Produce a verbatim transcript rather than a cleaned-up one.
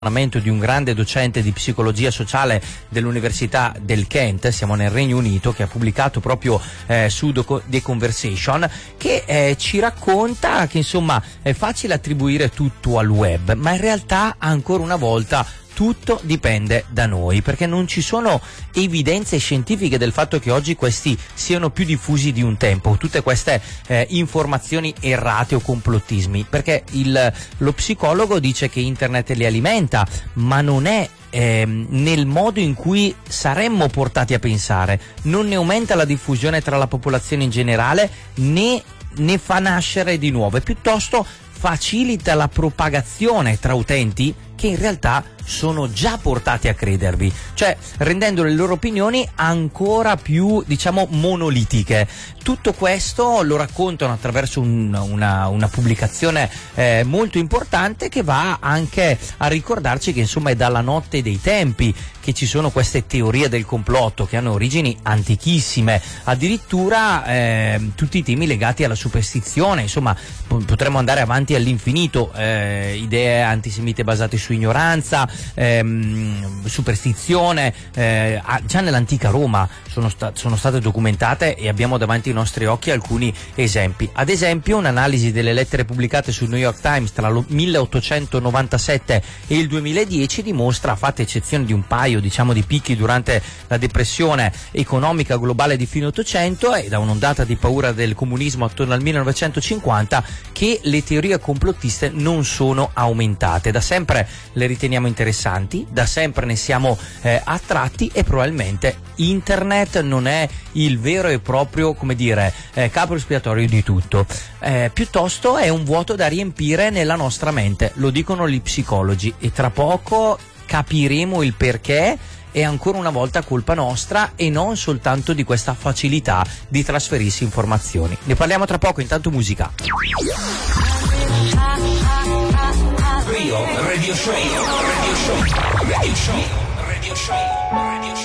di un grande docente di psicologia sociale dell'Università del Kent, siamo nel Regno Unito, che ha pubblicato proprio eh, su The Conversation, che eh, ci racconta che insomma è facile attribuire tutto al web, ma in realtà ancora una volta tutto dipende da noi, perché non ci sono evidenze scientifiche del fatto che oggi questi siano più diffusi di un tempo, tutte queste eh, informazioni errate o complottismi, perché il, lo psicologo dice che internet li alimenta, ma non è Eh, nel modo in cui saremmo portati a pensare, non ne aumenta la diffusione tra la popolazione in generale, né ne fa nascere di nuove, piuttosto facilita la propagazione tra utenti che in realtà sono già portati a credervi, cioè rendendo le loro opinioni ancora più, diciamo, monolitiche. Tutto questo lo raccontano attraverso un, una, una pubblicazione eh, molto importante, che va anche a ricordarci che insomma è dalla notte dei tempi che ci sono queste teorie del complotto che hanno origini antichissime, addirittura eh, tutti i temi legati alla superstizione, insomma p- potremmo andare avanti all'infinito, eh, idee antisemite basate su ignoranza, ehm, superstizione, eh, già nell'antica Roma sono, sta- sono state documentate e abbiamo davanti ai nostri occhi alcuni esempi. Ad esempio, un'analisi delle lettere pubblicate sul New York Times tra il milleottocentonovantasette e il duemiladieci dimostra, fatta eccezione di un paio diciamo di picchi durante la depressione economica globale di fine Ottocento e da un'ondata di paura del comunismo attorno al millenovecentocinquanta, che le teorie complottiste non sono aumentate. Da sempre le riteniamo interessanti, da sempre ne siamo eh, attratti, e probabilmente internet non è il vero e proprio, come dire, eh, capo espiatorio di tutto, eh, piuttosto è un vuoto da riempire nella nostra mente, lo dicono gli psicologi, e tra poco capiremo il perché è ancora una volta colpa nostra e non soltanto di questa facilità di trasferirsi informazioni. Ne parliamo tra poco, intanto musica. Radio, radio show, radio show, radio show, radio show.